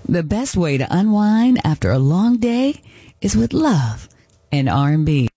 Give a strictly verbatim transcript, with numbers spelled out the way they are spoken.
The best way to unwind after a long day is with love and R and B.